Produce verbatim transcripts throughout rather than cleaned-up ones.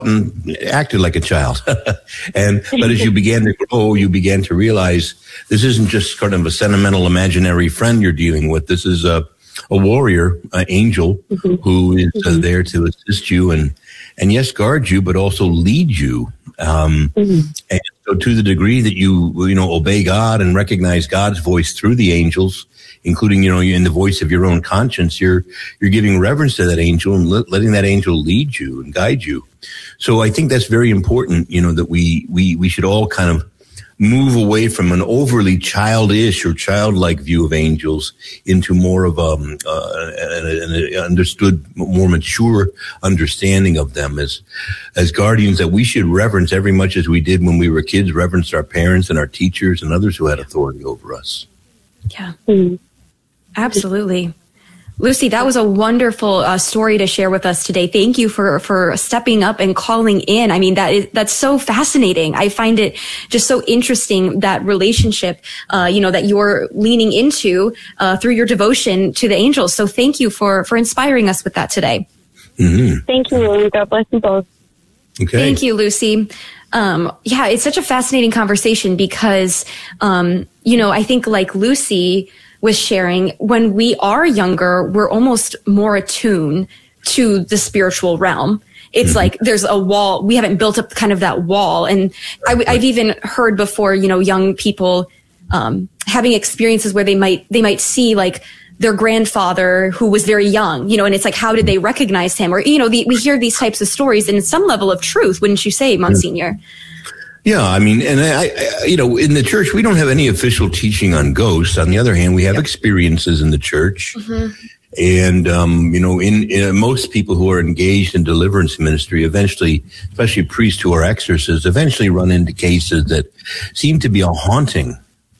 and acted like a child. and But as you began to grow, you began to realize this isn't just kind of a sentimental, imaginary friend you're dealing with. This is a, a warrior, an angel, mm-hmm. who is uh, mm-hmm. there to assist you and, and yes, guard you, but also lead you. Um, mm-hmm. And so to the degree that you, you know, obey God and recognize God's voice through the angels, including, you know, in the voice of your own conscience, you're, you're giving reverence to that angel and let, letting that angel lead you and guide you. So I think that's very important, you know, that we, we, we should all kind of move away from an overly childish or childlike view of angels into more of um, uh, an, an understood, more mature understanding of them as, as guardians that we should reverence every much as we did when we were kids, reverence our parents and our teachers and others who had authority over us. Yeah. Mm-hmm. Absolutely. Lucy, that was a wonderful uh, story to share with us today. Thank you for, for stepping up and calling in. I mean, that is, that's so fascinating. I find it just so interesting, that relationship, uh, you know, that you're leaning into, uh, through your devotion to the angels. So thank you for, for inspiring us with that today. Mm-hmm. Thank you, Lily. God bless you both. Okay. Thank you, Lucy. Um, yeah, it's such a fascinating conversation because, um, you know, I think like Lucy was sharing, when we are younger, we're almost more attuned to the spiritual realm. It's mm-hmm. like there's a wall. We haven't built up kind of that wall. And I, I've even heard before, you know, young people um, having experiences where they might they might see like their grandfather who was very young, you know, and it's like, how did they recognize him? Or, you know, the, we hear these types of stories, and some level of truth, wouldn't you say, Monsignor? Yeah, I mean, and I, I, you know, in the church, we don't have any official teaching on ghosts. On the other hand, we have yep. experiences in the church. Mm-hmm. And, um, you know, in, in most people who are engaged in deliverance ministry, eventually, especially priests who are exorcists, eventually run into cases that seem to be a haunting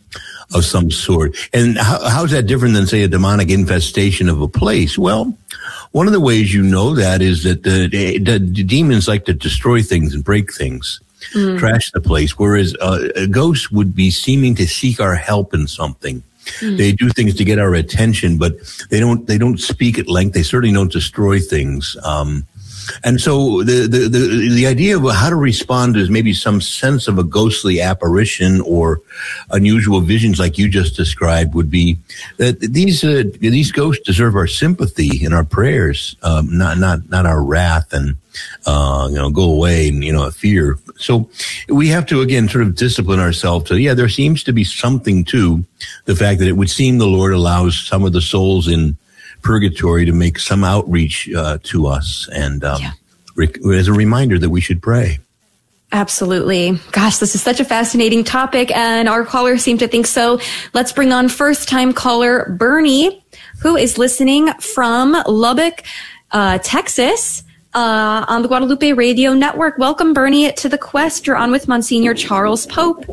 of some sort. And how, how's that different than, say, a demonic infestation of a place? Well, one of the ways you know that is that the, the, the demons like to destroy things and break things. Mm. Trash the place, whereas uh, a ghost would be seeming to seek our help in something. Mm. They do things to get our attention, but they don't. They don't speak at length. They certainly don't destroy things. Um, and so the, the the the idea of how to respond is maybe some sense of a ghostly apparition or unusual visions, like you just described, would be that these uh, these ghosts deserve our sympathy and our prayers, um, not not not our wrath and uh, you know go away and you know fear. So we have to, again, sort of discipline ourselves to, yeah, there seems to be something to the fact that it would seem the Lord allows some of the souls in purgatory to make some outreach uh, to us. And um, yeah. rec- as a reminder that we should pray. Absolutely. Gosh, this is such a fascinating topic, and our callers seem to think so. Let's bring on first-time caller Bernie, who is listening from Lubbock, uh, Texas. Uh, on the Guadalupe Radio Network. Welcome, Bernie, to The Quest. You're on with Monsignor Charles Pope.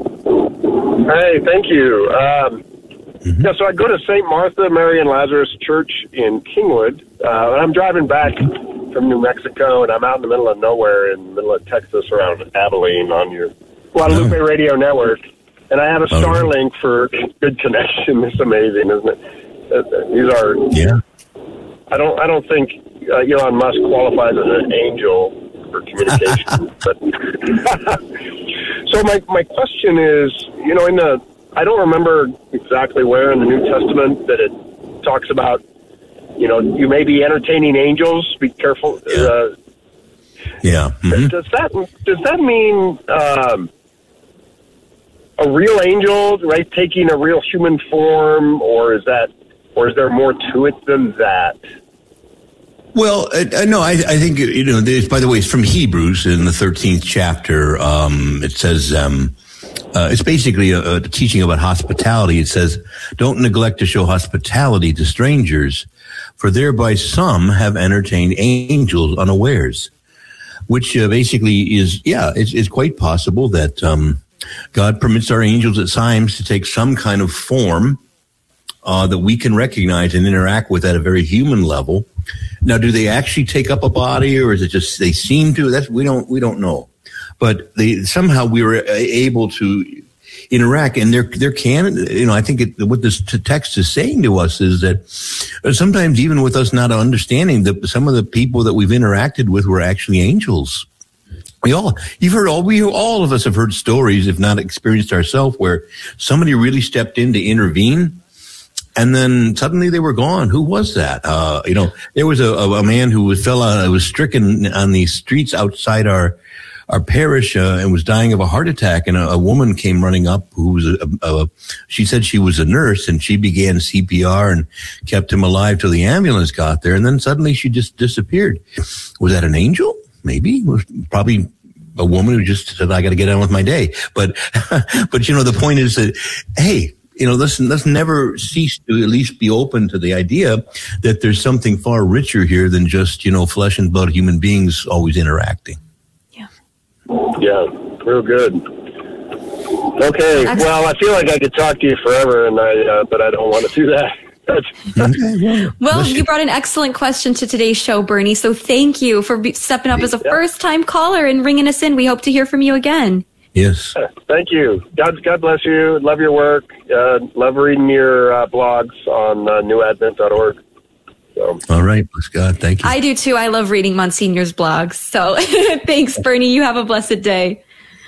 Hey, thank you. Um, mm-hmm. Yeah, so I go to Saint Martha, Mary, and Lazarus Church in Kingwood, uh, and I'm driving back from New Mexico, and I'm out in the middle of nowhere in the middle of Texas around Abilene on your Guadalupe oh. Radio Network, and I have a Starlink oh. for good connection. It's amazing, isn't it? Uh, these are... Yeah. I don't, I don't think... Uh, Elon Musk qualifies as an angel for communication. but so my my question is, you know, in the I don't remember exactly where in the New Testament that it talks about, you know, you may be entertaining angels. Be careful. Yeah. Uh, yeah. Mm-hmm. Does that does that mean um, a real angel, right, taking a real human form, or is that, or is there more to it than that? Well, uh, no, I, I think, you know, this, by the way, it's from Hebrews in the thirteenth chapter. Um, it says, um, uh, it's basically a, a teaching about hospitality. It says, don't neglect to show hospitality to strangers, for thereby some have entertained angels unawares, which uh, basically is, yeah, it's, it's quite possible that, um, God permits our angels at times to take some kind of form, uh, that we can recognize and interact with at a very human level. Now, do they actually take up a body, or is it just they seem to? That's we don't we don't know, but they somehow we were able to interact, and there there can you know I think it, what this text is saying to us is that sometimes even with us not understanding that some of the people that we've interacted with were actually angels. We all, you've heard all, we, all of us have heard stories, if not experienced ourselves, where somebody really stepped in to intervene. And then suddenly they were gone. Who was that? Uh, you know, there was a, a man who was fell out, was stricken on the streets outside our, our parish, uh, and was dying of a heart attack. And a, a woman came running up who was a, a, a, she said she was a nurse, and she began C P R and kept him alive till the ambulance got there. And then suddenly she just disappeared. Was that an angel? Maybe. It was probably a woman who just said, I got to get on with my day. But, but you know, the point is that, hey, you know, let's, let's never cease to at least be open to the idea that there's something far richer here than just, you know, flesh and blood human beings always interacting. Yeah. Yeah, real good. Okay, well, I feel like I could talk to you forever, and I, uh, but I don't want to do that. Well, you brought an excellent question to today's show, Bernie. So thank you for be- stepping up as a yeah. first-time caller and ringing us in. We hope to hear from you again. Yes. Thank you. God, God bless you. Love your work. Uh, love reading your uh, blogs on uh, new advent dot org. So. All right. Bless God. Thank you. I do too. I love reading Monsignor's blogs. So thanks, Bernie. You have a blessed day.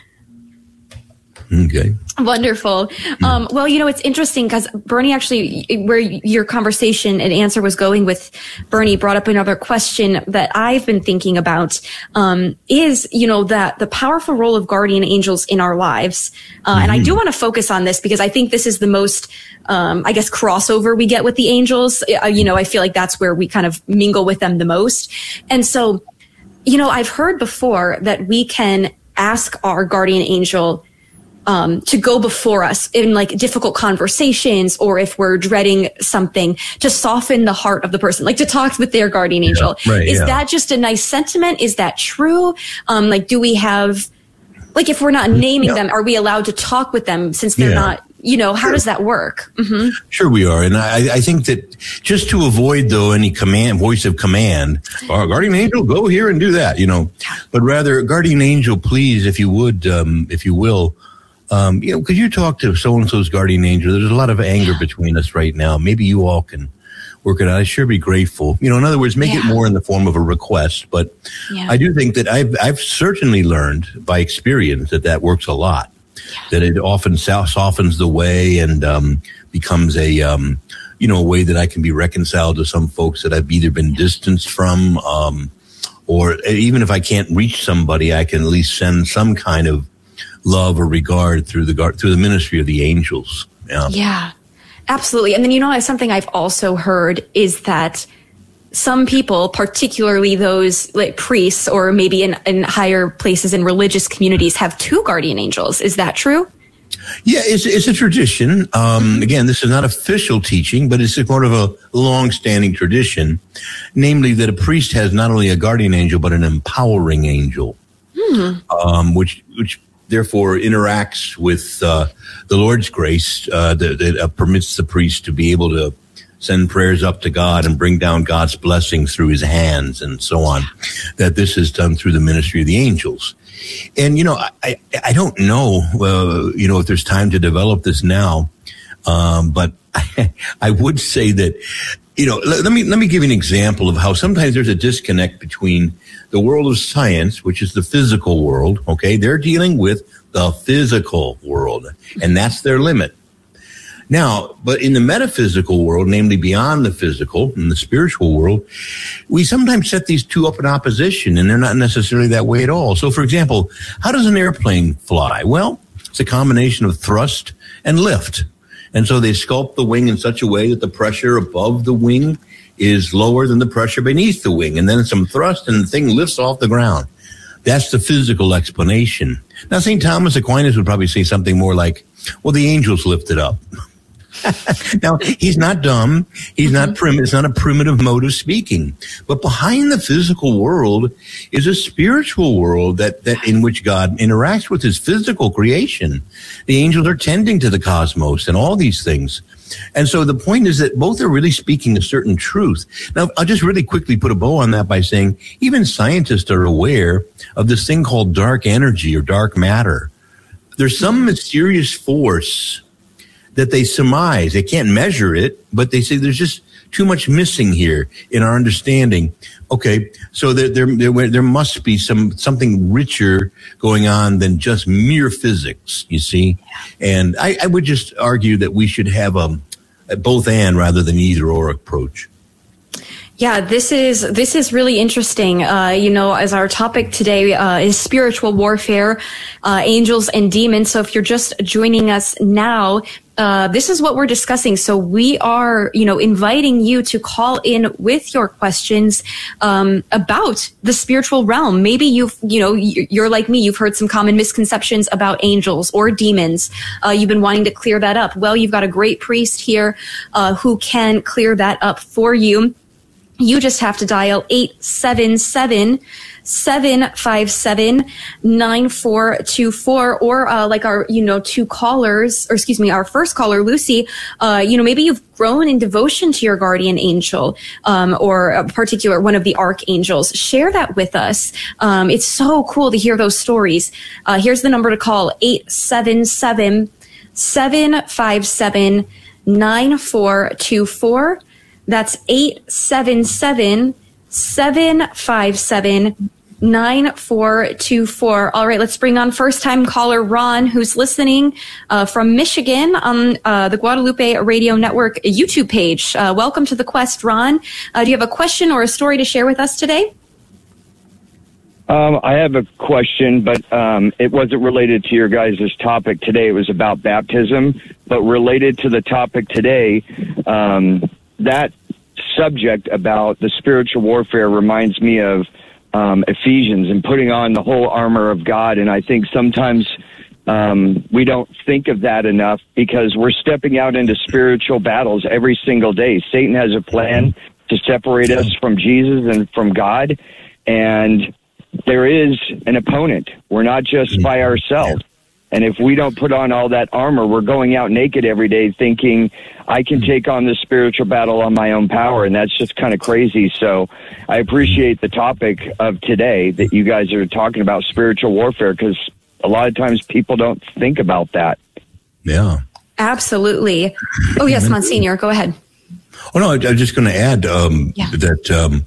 Okay. Wonderful. Um, well, you know, it's interesting because Bernie actually, where your conversation and answer was going with Bernie, brought up another question that I've been thinking about, um, is, you know, that the powerful role of guardian angels in our lives. Uh, mm-hmm. And I do want to focus on this because I think this is the most, um, I guess, crossover we get with the angels. Uh, you know, I feel like that's where we kind of mingle with them the most. And so, you know, I've heard before that we can ask our guardian angel Um, to go before us in like difficult conversations, or if we're dreading something, to soften the heart of the person, like to talk with their guardian angel. Yeah, right, is yeah. that just a nice sentiment? Is that true? Um, like, do we have, like, if we're not naming yeah. them, are we allowed to talk with them since they're yeah. not, you know, how sure. does that work? Mm-hmm. Sure we are. And I, I think that just to avoid, though, any command, voice of command, oh, guardian angel, go here and do that, you know, but rather, guardian angel, please, if you would, um, if you will, Um, you know, could you talk to so-and-so's guardian angel? There's a lot of anger between us right now. Maybe you all can work it out. I sure be grateful. You know, in other words, make yeah. it more in the form of a request. But yeah. I do think that I've, I've certainly learned by experience that that works a lot, yeah. that it often softens the way and um, becomes a, um, you know, a way that I can be reconciled to some folks that I've either been distanced from, um, or even if I can't reach somebody, I can at least send some kind of love or regard through the guard, through the ministry of the angels. Yeah. Yeah, absolutely. And then, you know, something I've also heard is that some people, particularly those like priests or maybe in, in higher places in religious communities, have two guardian angels. Is that true? Yeah, it's, it's a tradition. Um, again, this is not official teaching, but it's sort of a long-standing tradition, namely that a priest has not only a guardian angel, but an empowering angel, hmm. um, which, which, therefore interacts with uh, the Lord's grace uh, that, that uh, permits the priest to be able to send prayers up to God and bring down God's blessings through his hands and so on, that this is done through the ministry of the angels. And, you know, I, I don't know, uh, you know, if there's time to develop this now, um, but I, I would say that, you know, let, let me let me give you an example of how sometimes there's a disconnect between the world of science, which is the physical world, okay? They're dealing with the physical world, and that's their limit. Now, but in the metaphysical world, namely beyond the physical, in the spiritual world, we sometimes set these two up in opposition, and they're not necessarily that way at all. So, for example, how does an airplane fly? Well, it's a combination of thrust and lift. And so they sculpt the wing in such a way that the pressure above the wing is lower than the pressure beneath the wing. And then some thrust and the thing lifts off the ground. That's the physical explanation. Now, Saint Thomas Aquinas would probably say something more like, well, the angels lift it up. Now, he's not dumb. He's not prim. It's not a primitive mode of speaking. But behind the physical world is a spiritual world that, that in which God interacts with his physical creation. The angels are tending to the cosmos and all these things. And so the point is that both are really speaking a certain truth. Now, I'll just really quickly put a bow on that by saying even scientists are aware of this thing called dark energy or dark matter. There's some mysterious force that they surmise. They can't measure it, but they say there's just too much missing here in our understanding. Okay, so there, there, there, there must be some something richer going on than just mere physics, you see. And I, I would just argue that we should have a, a both and rather than either or approach. Yeah, this is this is really interesting. Uh, you know, as our topic today uh, is spiritual warfare, uh, angels and demons. So if you're just joining us now, uh, this is what we're discussing. So we are, you know, inviting you to call in with your questions um, about the spiritual realm. Maybe you've, you know, you're like me. You've heard some common misconceptions about angels or demons. Uh, you've been wanting to clear that up. Well, you've got a great priest here uh, who can clear that up for you. You just have to dial eight seven seven, seven five seven, nine four two four, or uh, like our, you know, two callers, or excuse me, our first caller, Lucy, uh, you know, maybe you've grown in devotion to your guardian angel, um, or a particular one of the archangels. Share that with us. Um, it's so cool to hear those stories. Uh, here's the number to call, eight seven seven, seven five seven, nine four two four. That's eight seven seven, seven five seven, nine four two four. All right, let's bring on first-time caller Ron, who's listening uh, from Michigan on uh, the Guadalupe Radio Network YouTube page. Uh, welcome to The Quest, Ron. Uh, do you have a question or a story to share with us today? Um, I have a question, but um, it wasn't related to your guys' topic today. It was about baptism, but related to the topic today, um, that subject about the spiritual warfare reminds me of um, Ephesians and putting on the whole armor of God. And I think sometimes um, we don't think of that enough because we're stepping out into spiritual battles every single day. Satan has a plan to separate us from Jesus and from God. And there is an opponent. We're not just by ourselves. And if we don't put on all that armor, we're going out naked every day thinking, I can take on the spiritual battle on my own power. And that's just kind of crazy. So I appreciate the topic of today that you guys are talking about spiritual warfare, because a lot of times people don't think about that. Yeah. Absolutely. Oh, yes, Monsignor, go ahead. Oh, no, I, I'm just going to add um, yeah. that um,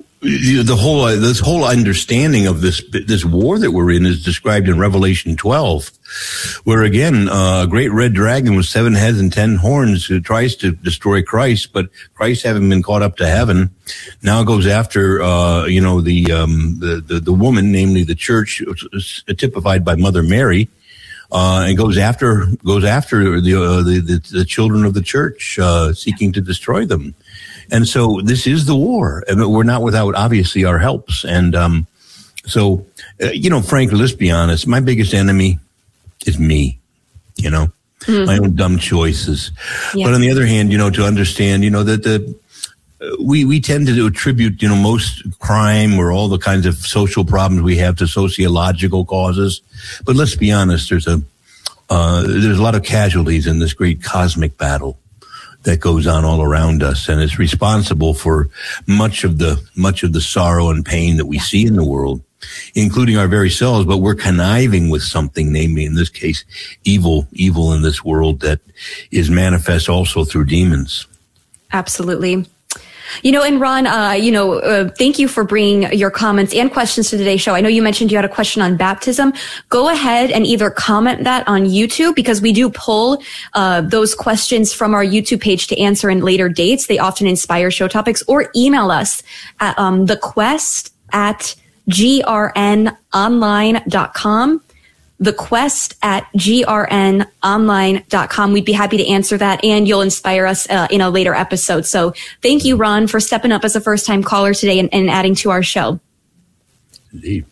the whole uh, this whole understanding of this this war that we're in is described in Revelation twelve, where again uh, a great red dragon with seven heads and ten horns who tries to destroy Christ, but Christ, having been caught up to heaven, now goes after uh, you know the, um, the the the woman, namely the church, typified by Mother Mary, uh, and goes after goes after the uh, the, the the children of the church, uh, seeking to destroy them. And so this is the war, and we're not without, obviously, our helps. And um, so, uh, you know, frankly, let's be honest, my biggest enemy is me, you know, mm-hmm. my own dumb choices. Yeah. But on the other hand, you know, to understand, you know, that the uh, we, we tend to attribute, you know, most crime or all the kinds of social problems we have to sociological causes. But let's be honest, there's a uh, there's a lot of casualties in this great cosmic battle that goes on all around us, and it's responsible for much of the much of the sorrow and pain that we see in the world, including our very selves. But we're conniving with something, namely in this case, evil, evil in this world that is manifest also through demons. Absolutely. You know, and Ron, uh, you know, uh, thank you for bringing your comments and questions to today's show. I know you mentioned you had a question on baptism. Go ahead and either comment that on YouTube, because we do pull uh, those questions from our YouTube page to answer in later dates. They often inspire show topics, or email us at um, thequest at g r n online dot com. thequest at g r n online dot com. We'd be happy to answer that, and you'll inspire us uh, in a later episode. So thank you, Ron, for stepping up as a first-time caller today and, and adding to our show. Indeed.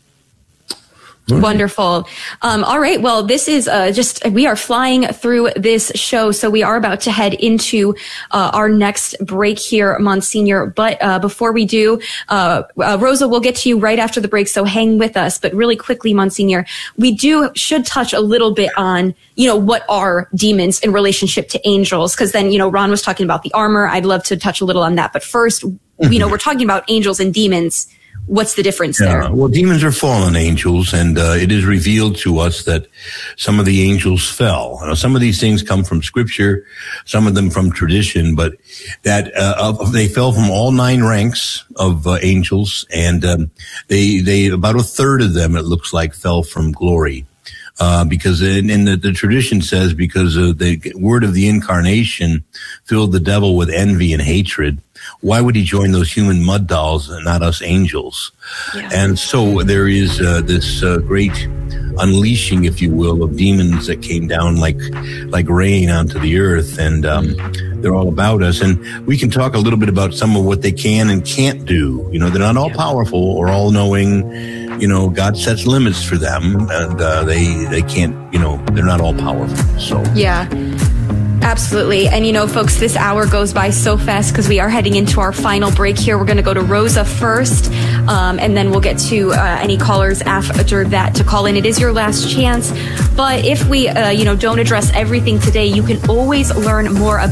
Wonderful. Um, all right. Well, this is uh, just, we are flying through this show. So we are about to head into uh, our next break here, Monsignor. But uh, before we do, uh, uh, Rosa, we'll get to you right after the break. So hang with us. But really quickly, Monsignor, we do should touch a little bit on, you know, what are demons in relationship to angels? Because then, you know, Ron was talking about the armor. I'd love to touch a little on that. But first, mm-hmm. you know, we're talking about angels and demons. what's the difference Yeah, there? well, demons are fallen angels, and uh, it is revealed to us that some of the angels fell. Now, some of these things come from Scripture, some of them from tradition, but that uh, they fell from all nine ranks of uh, angels, and um, they they about a third of them, it looks like, fell from glory. Uh, because in, in the, the tradition says because uh, the word of the incarnation filled the devil with envy and hatred. Why would he join those human mud dolls and not us angels? Yeah. And so there is uh, this uh, great unleashing, if you will, of demons that came down like like rain onto the earth, and um, they're all about us. And we can talk a little bit about some of what they can and can't do. You know, they're not all powerful or all knowing. You know, God sets limits for them, and uh, they they can't. You know, they're not all powerful. So yeah. Absolutely. And, you know, folks, this hour goes by so fast because we are heading into our final break here. We're going to go to Rosa first, um, and then we'll get to uh, any callers after that to call in. It is your last chance. But if we, uh, you know, don't address everything today, you can always learn more about